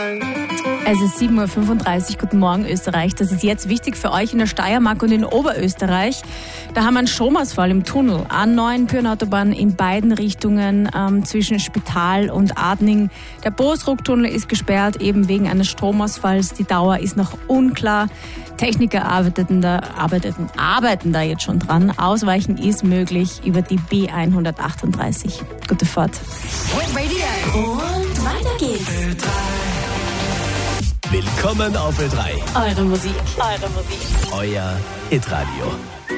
Es ist 7.35 Uhr. Guten Morgen, Österreich. Das ist jetzt wichtig für euch in der Steiermark und in Oberösterreich. Da haben wir einen Stromausfall im Tunnel. A9 Pyreneeautobahn in beiden Richtungen zwischen Spital und Adning. Der Boosruck-Tunnel ist gesperrt, eben wegen eines Stromausfalls. Die Dauer ist noch unklar. Techniker arbeiten da jetzt schon dran. Ausweichen ist möglich über die B138. Gute Fahrt. Und weiter geht's. Willkommen auf Ö3. Eure Musik. Euer Hitradio.